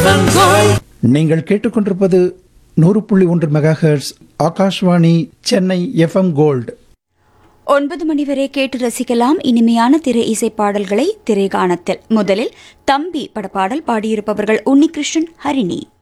நீங்கள் கேட்டுக்கொண்டிருப்பது 100.1 megahertz Akashvani Chennai FM gold. 9 மணி வரை கேட்டு ரசிக்கலாம் இனிமையான திரை இசை பாடல்களை திரைகாணத்தில். முதலில் தம்பி படப்பாடல் பாடியிருப்பவர்கள் உன்னிகிருஷ்ணன், ஹரிணி.